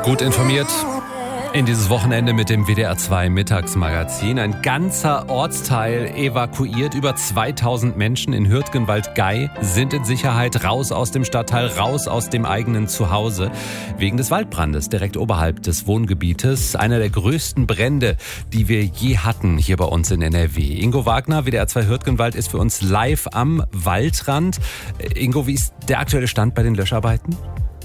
Gut informiert in dieses Wochenende mit dem WDR 2 Mittagsmagazin. Ein ganzer Ortsteil evakuiert. Über 2000 Menschen in Hürtgenwald-Gey sind in Sicherheit. Raus aus dem Stadtteil, raus aus dem eigenen Zuhause. Wegen des Waldbrandes direkt oberhalb des Wohngebietes. Einer der größten Brände, die wir je hatten hier bei uns in NRW. Ingo Wagner, WDR 2 Hürtgenwald, ist für uns live am Waldrand. Ingo, wie ist der aktuelle Stand bei den Löscharbeiten?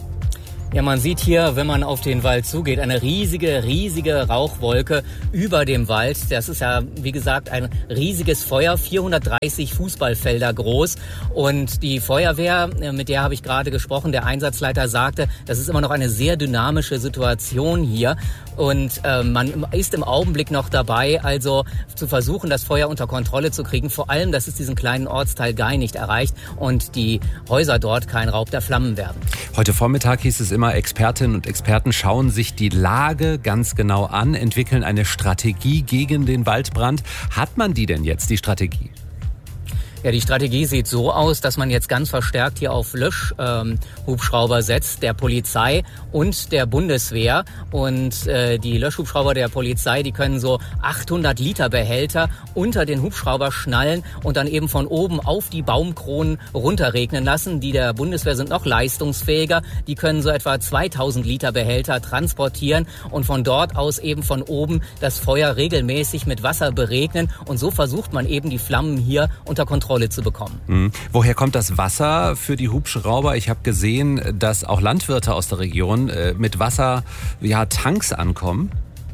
Ja, man sieht hier, wenn man auf den Wald zugeht, eine riesige Rauchwolke über dem Wald. Das ist ja, wie gesagt, ein riesiges Feuer, 430 Fußballfelder groß. Und die Feuerwehr, mit der habe ich gerade gesprochen, der Einsatzleiter sagte, das ist immer noch eine sehr dynamische Situation hier. Und man ist im Augenblick noch dabei, also zu versuchen, das Feuer unter Kontrolle zu kriegen. Vor allem, dass es diesen kleinen Ortsteil Gey nicht erreicht und die Häuser dort kein Raub der Flammen werden. Heute Vormittag hieß es immer, Expertinnen und Experten schauen sich die Lage ganz genau an, entwickeln eine Strategie gegen den Waldbrand. Hat man die denn jetzt, die Strategie? Ja, die Strategie sieht so aus, dass man jetzt ganz verstärkt hier auf Löschhubschrauber setzt, der Polizei und der Bundeswehr. Und die Löschhubschrauber der Polizei, die können so 800 Liter Behälter unter den Hubschrauber schnallen und dann eben von oben auf die Baumkronen runterregnen lassen. Die der Bundeswehr sind noch leistungsfähiger. Die können so etwa 2000 Liter Behälter transportieren und von dort aus eben von oben das Feuer regelmäßig mit Wasser beregnen. Und so versucht man eben die Flammen hier unter Kontrolle zu bekommen. Woher kommt das Wasser für die Hubschrauber? Ich habe gesehen, dass auch Landwirte aus der Region mit Wasser, Tanks ankommen.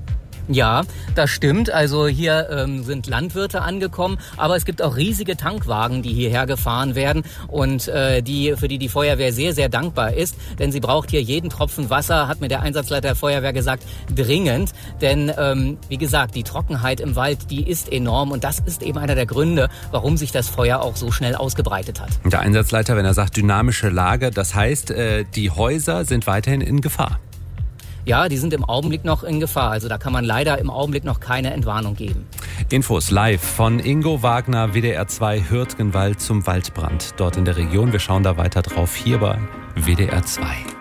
Ja, das stimmt. Also hier sind Landwirte angekommen, aber es gibt auch riesige Tankwagen, die hierher gefahren werden und für die Feuerwehr sehr dankbar ist, denn sie braucht hier jeden Tropfen Wasser, hat mir der Einsatzleiter der Feuerwehr gesagt, dringend. Denn wie gesagt, die Trockenheit im Wald, die ist enorm und das ist eben einer der Gründe, warum sich das Feuer auch so schnell ausgebreitet hat. Der Einsatzleiter, wenn er sagt dynamische Lage, das heißt, die Häuser sind weiterhin in Gefahr. Ja, die sind im Augenblick noch in Gefahr. Also da kann man leider im Augenblick noch keine Entwarnung geben. Infos live von Ingo Wagner, WDR 2 Hürtgenwald zum Waldbrand dort in der Region. Wir schauen da weiter drauf hier bei WDR 2.